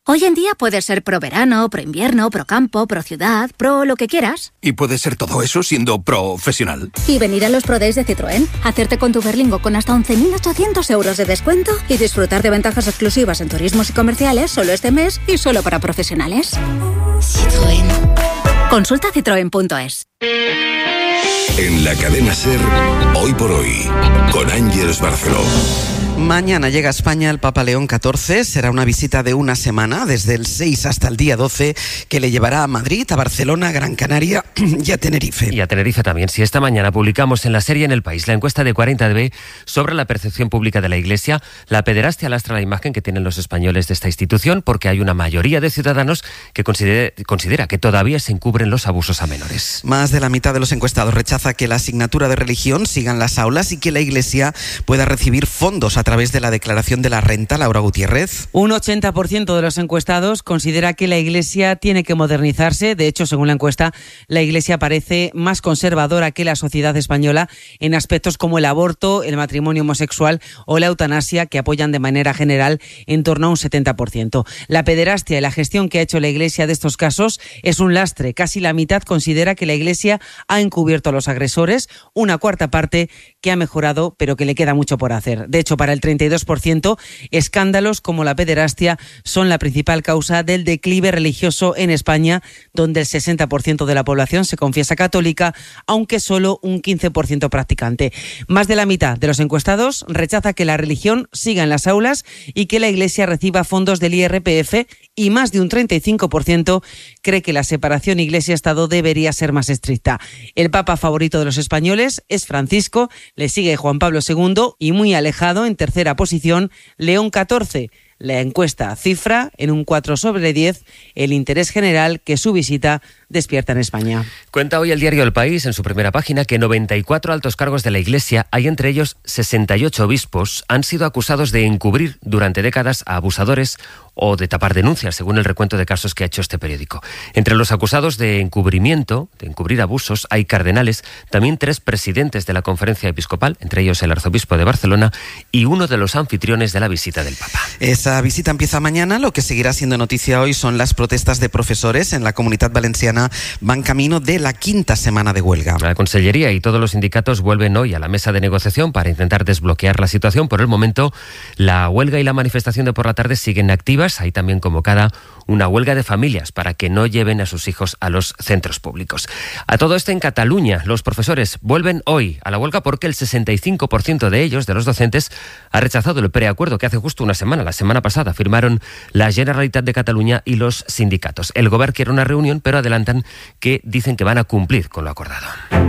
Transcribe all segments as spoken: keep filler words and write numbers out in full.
Hoy en día puedes ser pro verano, pro invierno, pro campo, pro ciudad, pro lo que quieras. Y puedes ser todo eso siendo profesional. Y venir a los Pro Days de Citroën, hacerte con tu Berlingo con hasta once mil ochocientos euros de descuento y disfrutar de ventajas exclusivas en turismos y comerciales solo este mes y solo para profesionales. Citroën. Consulta citroen punto es. En la cadena SER, Hoy por Hoy, con Ángeles Barceló. Mañana llega a España el Papa León catorce. Será una visita de una semana, desde el seis hasta el día doce, que le llevará a Madrid, a Barcelona, a Gran Canaria y a Tenerife. Y a Tenerife también. Si esta mañana publicamos en la serie En el País la encuesta de cuarenta D B sobre la percepción pública de la Iglesia, la pederastia lastra la imagen que tienen los españoles de esta institución, porque hay una mayoría de ciudadanos que considera, considera que todavía se encubren los abusos a menores. Más de la mitad de los encuestados rechaza que la asignatura de religión siga en las aulas y que la Iglesia pueda recibir fondos a través de la declaración de la renta. Laura Gutiérrez. Un ochenta por ciento de los encuestados considera que la Iglesia tiene que modernizarse. De hecho, según la encuesta, la Iglesia parece más conservadora que la sociedad española en aspectos como el aborto, el matrimonio homosexual o la eutanasia, que apoyan de manera general en torno a un setenta por ciento. La pederastia y la gestión que ha hecho la Iglesia de estos casos es un lastre. Casi la mitad considera que la Iglesia ha encubierto a los agresores, una cuarta parte que ha mejorado, pero que le queda mucho por hacer. De hecho, para el treinta y dos por ciento, escándalos como la pederastia son la principal causa del declive religioso en España, donde el sesenta por ciento de la población se confiesa católica, aunque solo un quince por ciento practicante. Más de la mitad de los encuestados rechaza que la religión siga en las aulas y que la Iglesia reciba fondos del I R P F, y más de un treinta y cinco por ciento cree que la separación Iglesia-Estado debería ser más estricta. El Papa favorito de los españoles es Francisco, le sigue Juan Pablo segundo y muy alejado en tercera posición León catorce. La encuesta cifra en un cuatro sobre diez el interés general que su visita despierta en España. Cuenta hoy el diario El País en su primera página que noventa y cuatro altos cargos de la Iglesia, hay entre ellos sesenta y ocho obispos, han sido acusados de encubrir durante décadas a abusadores o de tapar denuncias, según el recuento de casos que ha hecho este periódico. Entre los acusados de encubrimiento, de encubrir abusos, hay cardenales, también tres presidentes de la Conferencia Episcopal, entre ellos el arzobispo de Barcelona, y uno de los anfitriones de la visita del Papa. Esa visita empieza mañana. Lo que seguirá siendo noticia hoy son las protestas de profesores en la Comunitat Valenciana. Van camino de la quinta semana de huelga. La Consellería y todos los sindicatos vuelven hoy a la mesa de negociación para intentar desbloquear la situación. Por el momento, la huelga y la manifestación de por la tarde siguen activas. Hay también convocada una huelga de familias para que no lleven a sus hijos a los centros públicos. A todo esto, en Cataluña, los profesores vuelven hoy a la huelga porque el sesenta y cinco por ciento de ellos, de los docentes, ha rechazado el preacuerdo que hace justo una semana, la semana pasada, firmaron la Generalitat de Cataluña y los sindicatos. El Gobierno quiere una reunión, pero adelantan que dicen que van a cumplir con lo acordado.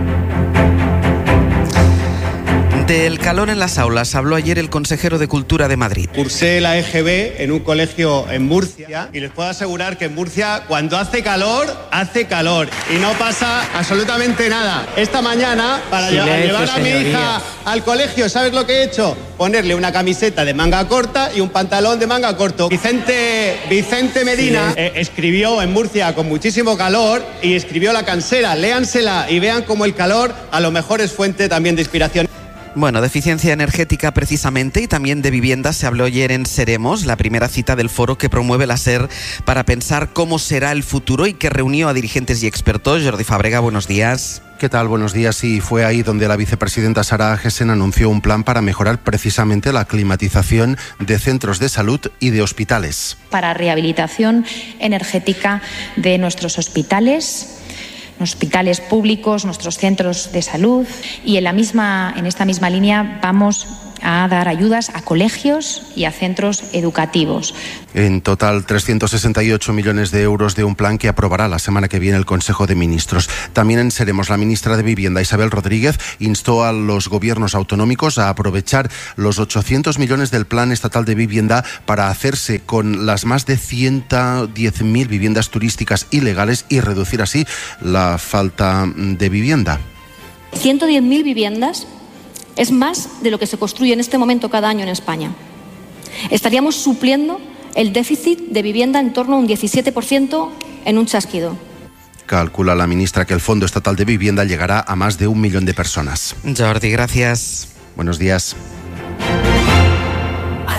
Del calor en las aulas habló ayer el consejero de Cultura de Madrid. Cursé la E G B en un colegio en Murcia y les puedo asegurar que en Murcia cuando hace calor, hace calor y no pasa absolutamente nada. Esta mañana, para Silencio, llevar a señoría. mi hija al colegio, ¿sabes lo que he hecho? Ponerle una camiseta de manga corta y un pantalón de manga corto. Vicente, Vicente Medina eh, escribió en Murcia con muchísimo calor y escribió La Cansera. Léansela y vean cómo el calor a lo mejor es fuente también de inspiración. Bueno, de eficiencia energética precisamente y también de vivienda se habló ayer en Seremos, la primera cita del foro que promueve la SER para pensar cómo será el futuro y que reunió a dirigentes y expertos. Jordi Fábrega, buenos días. ¿Qué tal? Buenos días. Sí, fue ahí donde la vicepresidenta Sara Agesen anunció un plan para mejorar precisamente la climatización de centros de salud y de hospitales. Para rehabilitación energética de nuestros hospitales, hospitales públicos, nuestros centros de salud, y en la misma, en esta misma línea vamos a dar ayudas a colegios y a centros educativos. En total, trescientos sesenta y ocho millones de euros de un plan que aprobará la semana que viene el Consejo de Ministros. También en Seremos, la ministra de Vivienda, Isabel Rodríguez, instó a los gobiernos autonómicos a aprovechar los ochocientos millones del Plan Estatal de Vivienda para hacerse con las más de ciento diez mil viviendas turísticas ilegales y reducir así la falta de vivienda. ciento diez mil viviendas es más de lo que se construye en este momento cada año en España. Estaríamos supliendo el déficit de vivienda en torno a un diecisiete por ciento en un chasquido. Calcula la ministra que el Fondo Estatal de Vivienda llegará a más de un millón de personas. Jordi, gracias. Buenos días.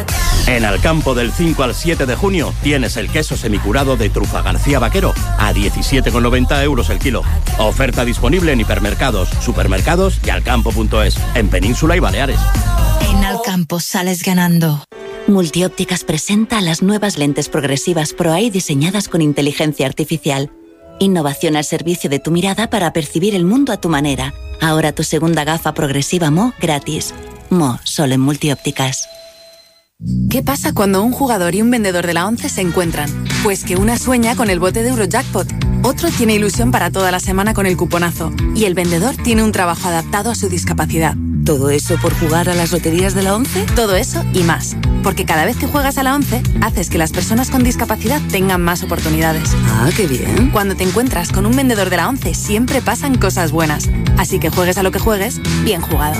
En Alcampo del cinco al siete de junio tienes el queso semicurado de Trufa García Vaquero a diecisiete con noventa euros el kilo. Oferta disponible en hipermercados, supermercados y alcampo punto es, en Península y Baleares. En Alcampo sales ganando. Multiópticas presenta las nuevas lentes progresivas ProEye diseñadas con inteligencia artificial. Innovación al servicio de tu mirada para percibir el mundo a tu manera. Ahora tu segunda gafa progresiva M O gratis. M O, solo en Multiópticas. ¿Qué pasa cuando un jugador y un vendedor de la ONCE se encuentran? Pues que una sueña con el bote de Eurojackpot, otro tiene ilusión para toda la semana con el cuponazo y el vendedor tiene un trabajo adaptado a su discapacidad. ¿Todo eso por jugar a las loterías de la ONCE? Todo eso y más. Porque cada vez que juegas a la ONCE, haces que las personas con discapacidad tengan más oportunidades. Ah, qué bien. Cuando te encuentras con un vendedor de la ONCE, siempre pasan cosas buenas. Así que juegues a lo que juegues, bien jugado.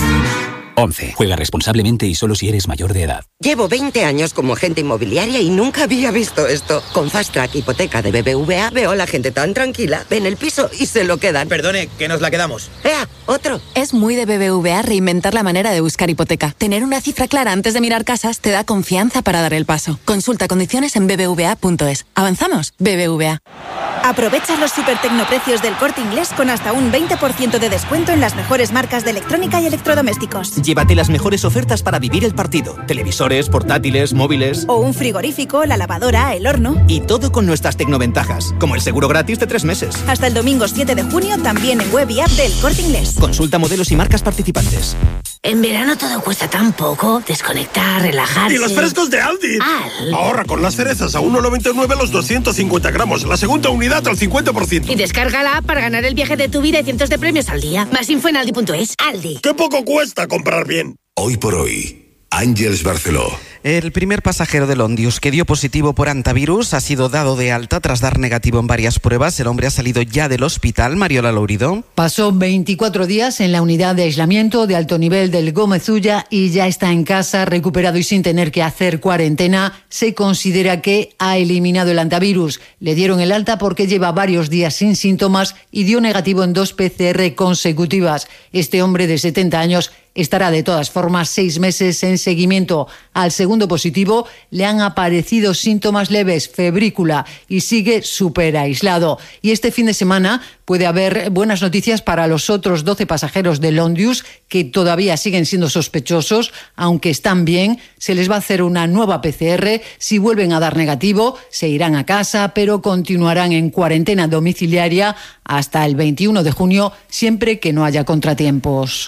ONCE. Juega responsablemente y solo si eres mayor de edad. Llevo veinte años como agente inmobiliaria y nunca había visto esto. Con Fast Track Hipoteca de B B V A veo a la gente tan tranquila. Ven el piso y se lo quedan. Perdone, que nos la quedamos. ¡Ea! ¡Otro! Es muy de B B V A reinventar la manera de buscar hipoteca. Tener una cifra clara antes de mirar casas te da confianza para dar el paso. Consulta condiciones en b b v a punto es. ¿Avanzamos? B B V A. Aprovecha los super tecnoprecios del Corte Inglés con hasta un veinte por ciento de descuento en las mejores marcas de electrónica y electrodomésticos. Llévate las mejores ofertas para vivir el partido. Televisores, portátiles, móviles. O un frigorífico, la lavadora, el horno. Y todo con nuestras tecnoventajas, como el seguro gratis de tres meses. Hasta el domingo siete de junio también en web y app del Corte Inglés. Consulta modelos y marcas participantes. En verano todo cuesta tan poco. Desconectar, relajarse. ¡Y los frescos de Aldi! Aldi. Ahorra con las cerezas a uno noventa y nueve los doscientos cincuenta gramos. La segunda unidad al cincuenta por ciento. Y descarga la app para ganar el viaje de tu vida y cientos de premios al día. Más info en aldi punto es. Aldi. ¡Qué poco cuesta comprar bien! Hoy por hoy, Àngels Barceló. El primer pasajero del Ondius que dio positivo por antivirus ha sido dado de alta tras dar negativo en varias pruebas. El hombre ha salido ya del hospital. Mariola Lourido. Pasó veinticuatro días en la unidad de aislamiento de alto nivel del Gómez Ulla y ya está en casa, recuperado y sin tener que hacer cuarentena. Se considera que ha eliminado el antivirus. Le dieron el alta porque lleva varios días sin síntomas y dio negativo en dos P C R consecutivas. Este hombre de setenta años estará de todas formas seis meses en seguimiento. Al segundo positivo le han aparecido síntomas leves, febrícula, y sigue súper aislado. Y este fin de semana puede haber buenas noticias para los otros doce pasajeros del Ondius que todavía siguen siendo sospechosos, aunque están bien. Se les va a hacer una nueva P C R. Si vuelven a dar negativo, se irán a casa, pero continuarán en cuarentena domiciliaria hasta el veintiuno de junio, siempre que no haya contratiempos.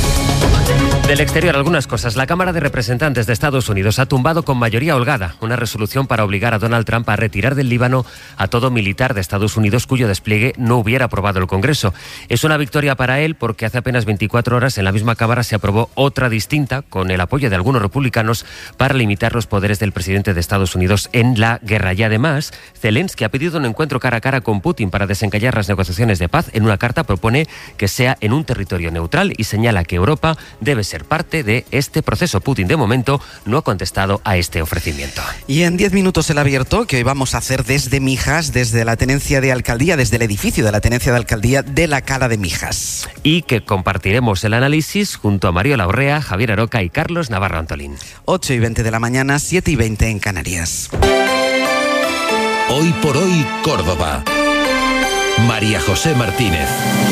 Del exterior, algunas cosas. La Cámara de Representantes de Estados Unidos ha tumbado con mayoría holgada una resolución para obligar a Donald Trump a retirar del Líbano a todo militar de Estados Unidos cuyo despliegue no hubiera aprobado el Congreso. Es una victoria para él porque hace apenas veinticuatro horas en la misma Cámara se aprobó otra distinta con el apoyo de algunos republicanos para limitar los poderes del presidente de Estados Unidos en la guerra. Y además, Zelensky ha pedido un encuentro cara a cara con Putin para desencallar las negociaciones de paz. En una carta propone que sea en un territorio neutral y señala que Europa debe ser parte de este proceso. Putin, de momento, no ha contestado a este ofrecimiento. Y en diez minutos el abierto, que hoy vamos a hacer desde Mijas, desde la tenencia de alcaldía, desde el edificio de la tenencia de alcaldía de la Cala de Mijas. Y que compartiremos el análisis junto a Mariola Urrea, Javier Aroca y Carlos Navarro Antolín. ocho y veinte de la mañana, siete y veinte en Canarias. Hoy por hoy, Córdoba. María José Martínez.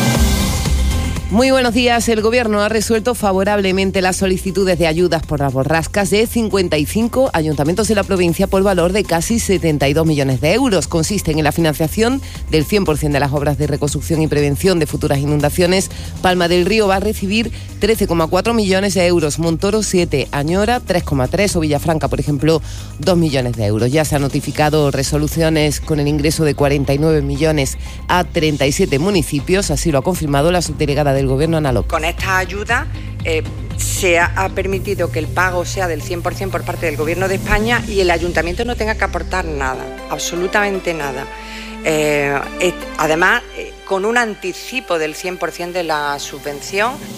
Muy buenos días. El Gobierno ha resuelto favorablemente las solicitudes de ayudas por las borrascas de cincuenta y cinco ayuntamientos de la provincia por valor de casi setenta y dos millones de euros. Consisten en la financiación del cien por ciento de las obras de reconstrucción y prevención de futuras inundaciones. Palma del Río va a recibir trece coma cuatro millones de euros, Montoro siete, Añora tres coma tres o Villafranca, por ejemplo, dos millones de euros. Ya se han notificado resoluciones con el ingreso de cuarenta y nueve millones a treinta y siete municipios, así lo ha confirmado la subdelegada del Gobierno, Ana López. Con esta ayuda eh, se ha, ha permitido que el pago sea del cien por ciento por parte del Gobierno de España y el Ayuntamiento no tenga que aportar nada, absolutamente nada. Eh, eh, además, eh, con un anticipo del cien por ciento de la subvención.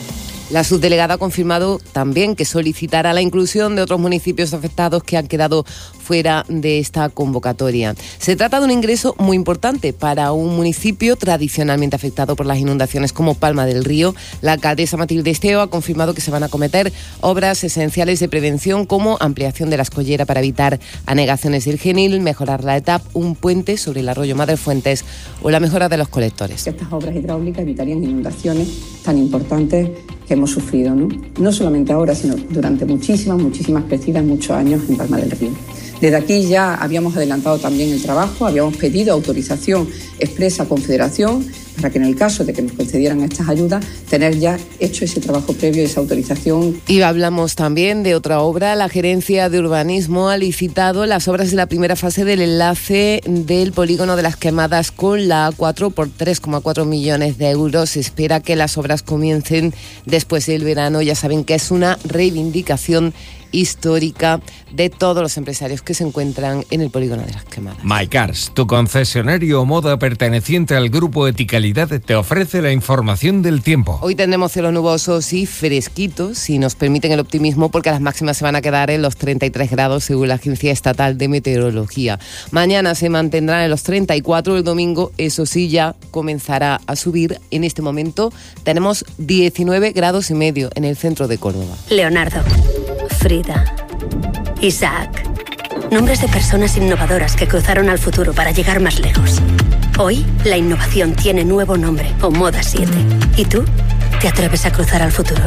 La subdelegada ha confirmado también que solicitará la inclusión de otros municipios afectados que han quedado fuera de esta convocatoria. Se trata de un ingreso muy importante para un municipio tradicionalmente afectado por las inundaciones como Palma del Río. La alcaldesa Matilde Esteo ha confirmado que se van a acometer obras esenciales de prevención como ampliación de la escollera para evitar anegaciones del Genil, mejorar la E T A P, un puente sobre el arroyo Madrefuentes o la mejora de los colectores. Estas obras hidráulicas evitarían inundaciones tan importantes que hemos sufrido, ¿no? No solamente ahora, sino durante muchísimas, muchísimas crecidas, muchos años en Palma del Río. Desde aquí ya habíamos adelantado también el trabajo, habíamos pedido autorización expresa a Confederación para que en el caso de que nos concedieran estas ayudas, tener ya hecho ese trabajo previo, esa autorización. Y hablamos también de otra obra. La Gerencia de Urbanismo ha licitado las obras de la primera fase del enlace del polígono de Las Quemadas con la A cuatro por tres coma cuatro millones de euros. Se espera que las obras comiencen después del verano. Ya saben que es una reivindicación histórica de todos los empresarios que se encuentran en el polígono de Las Quemadas. MyCars, tu concesionario moda perteneciente al grupo Eticalidad, te ofrece la información del tiempo. Hoy tendremos cielos nubosos y fresquitos, si nos permiten el optimismo, porque las máximas se van a quedar en los treinta y tres grados según la Agencia Estatal de Meteorología. Mañana se mantendrán en los treinta y cuatro, el domingo, eso sí, ya comenzará a subir. En este momento tenemos diecinueve grados y medio en el centro de Córdoba. Leonardo, Frida, Isaac. Nombres de personas innovadoras que cruzaron al futuro para llegar más lejos. Hoy, la innovación tiene nuevo nombre, Omoda siete. ¿Y tú? ¿Te atreves a cruzar al futuro?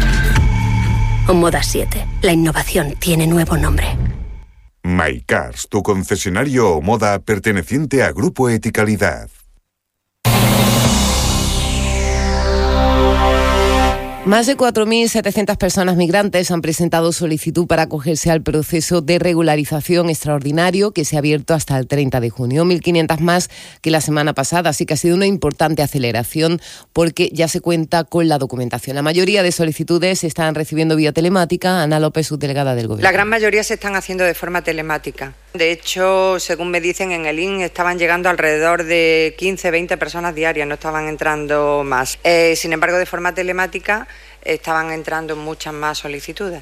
Omoda siete. La innovación tiene nuevo nombre. MyCars, tu concesionario Omoda perteneciente a Grupo Eticalidad. Más de cuatro mil setecientas personas migrantes han presentado solicitud para acogerse al proceso de regularización extraordinario que se ha abierto hasta el treinta de junio. mil quinientas más que la semana pasada, así que ha sido una importante aceleración porque ya se cuenta con la documentación. La mayoría de solicitudes se están recibiendo vía telemática. Ana López, subdelegada del Gobierno. La gran mayoría se están haciendo de forma telemática. De hecho, según me dicen en el I N, estaban llegando alrededor de quince, veinte personas diarias, no estaban entrando más. Eh, sin embargo, de forma telemática estaban entrando muchas más solicitudes.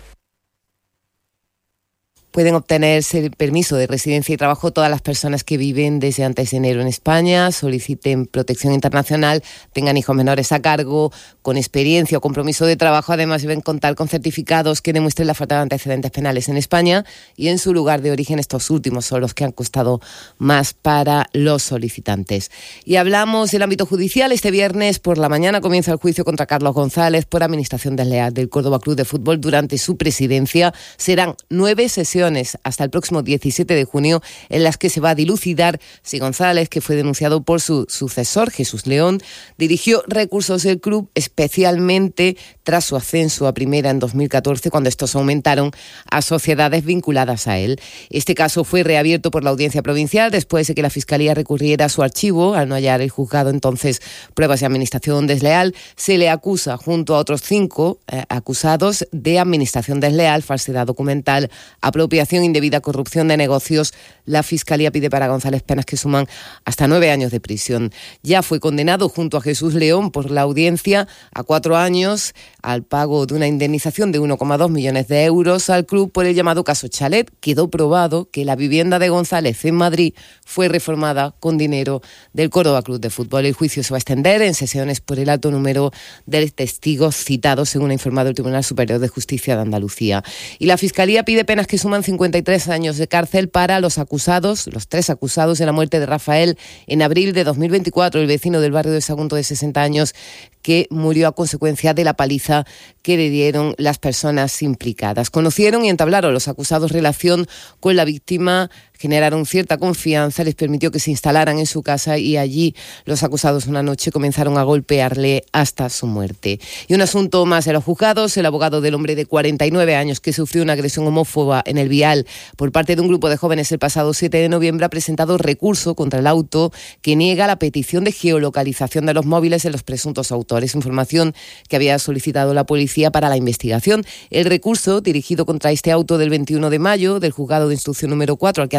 Pueden obtenerse el permiso de residencia y trabajo todas las personas que viven desde antes de enero en España, soliciten protección internacional, tengan hijos menores a cargo, con experiencia o compromiso de trabajo. Además, deben contar con certificados que demuestren la falta de antecedentes penales en España y en su lugar de origen. Estos últimos son los que han costado más para los solicitantes. Y hablamos del ámbito judicial. Este viernes por la mañana comienza el juicio contra Carlos González por administración desleal del Córdoba Club de Fútbol durante su presidencia. Serán nueve sesiones hasta el próximo diecisiete de junio, en las que se va a dilucidar si González, que fue denunciado por su sucesor, Jesús León, dirigió recursos del club, especialmente tras su ascenso a primera en dos mil catorce, cuando estos aumentaron a sociedades vinculadas a él. Este caso fue reabierto por la Audiencia Provincial después de que la Fiscalía recurriera a su archivo al no hallar el juzgado entonces pruebas de administración desleal. Se le acusa, junto a otros cinco eh, acusados, de administración desleal, falsedad documental, apropiación indebida, corrupción de negocios. La Fiscalía pide para González penas que suman hasta nueve años de prisión. Ya fue condenado junto a Jesús León por la audiencia a cuatro años al pago de una indemnización de uno coma dos millones de euros al club por el llamado caso Chalet. Quedó probado que la vivienda de González en Madrid fue reformada con dinero del Córdoba Club de Fútbol. El juicio se va a extender en sesiones por el alto número de testigos citados, según ha informado el Tribunal Superior de Justicia de Andalucía. Y la Fiscalía pide penas que suman cincuenta y tres años de cárcel para los acusados, los tres acusados de la muerte de Rafael en abril de dos mil veinticuatro, el vecino del barrio de Sagunto de sesenta años, que murió a consecuencia de la paliza que le dieron las personas implicadas. Conocieron y entablaron los acusados relación con la víctima, generaron cierta confianza, les permitió que se instalaran en su casa y allí los acusados una noche comenzaron a golpearle hasta su muerte. Y un asunto más de los juzgados: el abogado del hombre de cuarenta y nueve años que sufrió una agresión homófoba en el Vial por parte de un grupo de jóvenes el pasado siete de noviembre ha presentado recurso contra el auto que niega la petición de geolocalización de los móviles de los presuntos autores, información que había solicitado la policía para la investigación. El recurso, dirigido contra este auto del veintiuno de mayo del juzgado de instrucción número cuatro, al que ha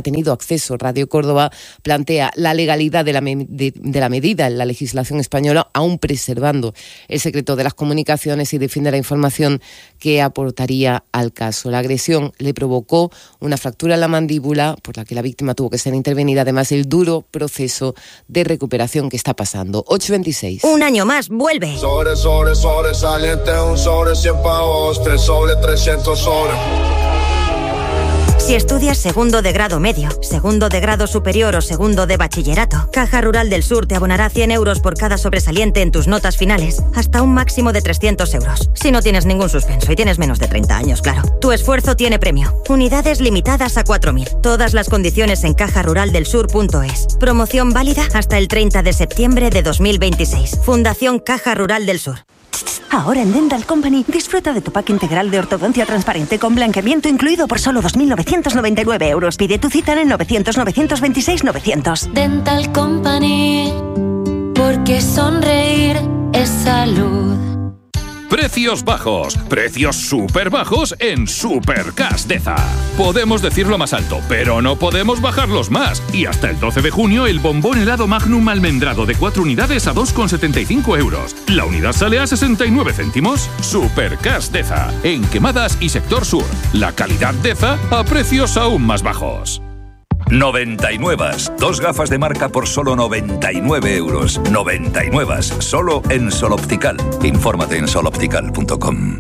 tenido acceso. Radio Córdoba plantea la legalidad de la, me- de, de la medida en la legislación española, aún preservando el secreto de las comunicaciones, y defiende la información que aportaría al caso. La agresión le provocó una fractura en la mandíbula, por la que la víctima tuvo que ser intervenida, además del duro proceso de recuperación que está pasando. ocho veintiséis. Un año más, vuelve. Sobre, sobre, sobresaliente, un sobre cien pavos, tres sobre trescientos sobre. Si estudias segundo de grado medio, segundo de grado superior o segundo de bachillerato, Caja Rural del Sur te abonará cien euros por cada sobresaliente en tus notas finales, hasta un máximo de trescientos euros. Si no tienes ningún suspenso y tienes menos de treinta años, claro. Tu esfuerzo tiene premio. Unidades limitadas a cuatro mil. Todas las condiciones en caja rural del sur punto es. Promoción válida hasta el treinta de septiembre de dos mil veintiséis. Fundación Caja Rural del Sur. Ahora en Dental Company disfruta de tu pack integral de ortodoncia transparente con blanqueamiento incluido por solo dos mil novecientos noventa y nueve euros. Pide tu cita en el novecientos, novecientos veintiséis, novecientos. Dental Company, porque sonreír es salud. Precios bajos, precios súper bajos en Supercash Deza. Podemos decirlo más alto, pero no podemos bajarlos más. Y hasta el doce de junio el bombón helado Magnum almendrado de cuatro unidades a dos con setenta y cinco euros. La unidad sale a sesenta y nueve céntimos. Supercash Deza, en Quemadas y Sector Sur. La calidad Deza a precios aún más bajos. noventa y nueve. Dos gafas de marca por solo noventa y nueve euros. noventa y nueve. Solo en Sol Optical. Infórmate en sol optical punto com.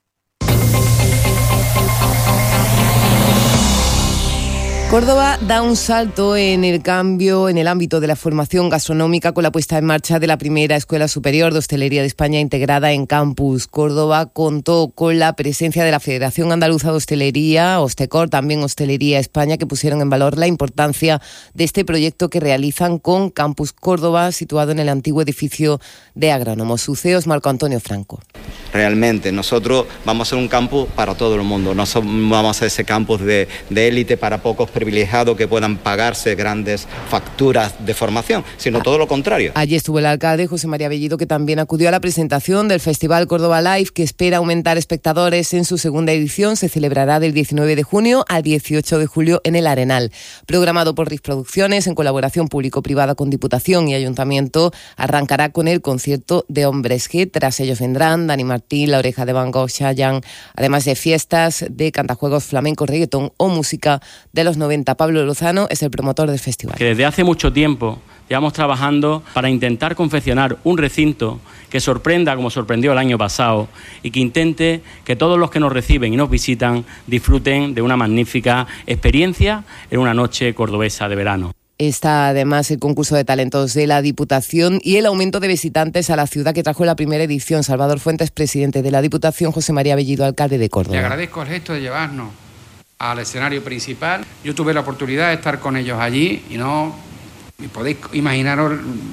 Córdoba da un salto en el cambio en el ámbito de la formación gastronómica con la puesta en marcha de la primera Escuela Superior de Hostelería de España integrada en Campus. Córdoba contó con la presencia de la Federación Andaluza de Hostelería, Hostecor, también Hostelería España, que pusieron en valor la importancia de este proyecto que realizan con Campus Córdoba, situado en el antiguo edificio de Agrónomos. Su C E O es Marco Antonio Franco. Realmente nosotros vamos a ser un campus para todo el mundo, no vamos a ser ese campus de, de élite para pocos privilegiados que puedan pagarse grandes facturas de formación, sino todo lo contrario. Allí estuvo el alcalde José María Bellido, que también acudió a la presentación del Festival Córdoba Live, que espera aumentar espectadores en su segunda edición. Se celebrará del diecinueve de junio al dieciocho de julio en el Arenal. Programado por RIF Producciones en colaboración público-privada con Diputación y Ayuntamiento, arrancará con el concierto de Hombres G. Tras ellos vendrán Dani Martín, La Oreja de Van Gogh, Chayanne, además de fiestas de cantajuegos, flamenco, reggaetón o música de los noventa. Pablo Lozano es el promotor del festival. Que desde hace mucho tiempo llevamos trabajando para intentar confeccionar un recinto que sorprenda como sorprendió el año pasado y que intente que todos los que nos reciben y nos visitan disfruten de una magnífica experiencia en una noche cordobesa de verano. Está además el concurso de talentos de la Diputación y el aumento de visitantes a la ciudad que trajo la primera edición. Salvador Fuentes, presidente de la Diputación, José María Bellido, alcalde de Córdoba. Le agradezco el gesto de llevarnos al escenario principal. Yo tuve la oportunidad de estar con ellos allí y no y podéis imaginaros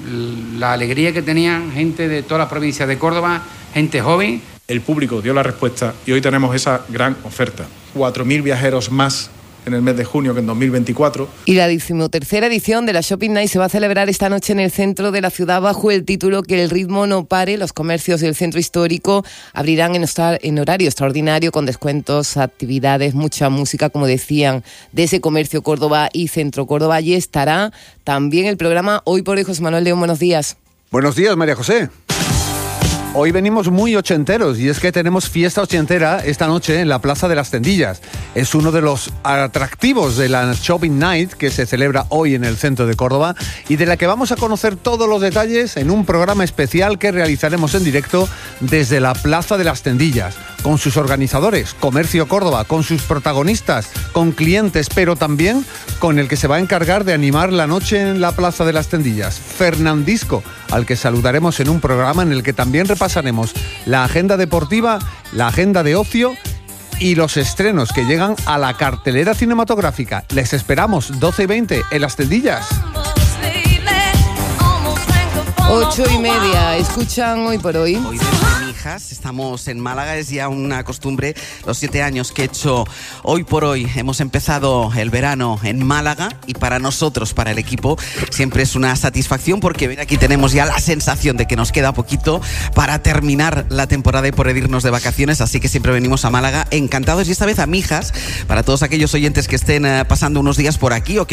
la alegría que tenían gente de toda la provincia de Córdoba, gente joven. El público dio la respuesta y hoy tenemos esa gran oferta. cuatro mil viajeros más en el mes de junio que en dos mil veinticuatro. Y la decimotercera edición de la Shopping Night se va a celebrar esta noche en el centro de la ciudad bajo el título Que el ritmo no pare. Los comercios del centro histórico abrirán en, estar, en horario extraordinario con descuentos, actividades, mucha música, como decían, de ese comercio Córdoba y Centro Córdoba. Allí estará también el programa Hoy por Hoy. José Manuel León, buenos días. Buenos días, María José. Hoy venimos muy ochenteros y es que tenemos fiesta ochentera esta noche en la Plaza de las Tendillas. Es uno de los atractivos de la Shopping Night que se celebra hoy en el centro de Córdoba y de la que vamos a conocer todos los detalles en un programa especial que realizaremos en directo desde la Plaza de las Tendillas, con sus organizadores, Comercio Córdoba, con sus protagonistas, con clientes, pero también con el que se va a encargar de animar la noche en la Plaza de las Tendillas, Fernandisco, al que saludaremos en un programa en el que también repasaremos la agenda deportiva, la agenda de ocio y los estrenos que llegan a la cartelera cinematográfica. Les esperamos doce y veinte en las Tendillas. Ocho y media, escuchan Hoy por Hoy. Hoy desde Mijas, estamos en Málaga, es ya una costumbre, los siete años que he hecho Hoy por Hoy. Hemos empezado el verano en Málaga y para nosotros, para el equipo, siempre es una satisfacción porque ven, aquí tenemos ya la sensación de que nos queda poquito para terminar la temporada y poder irnos de vacaciones, así que siempre venimos a Málaga encantados y esta vez a Mijas, para todos aquellos oyentes que estén uh, pasando unos días por aquí o que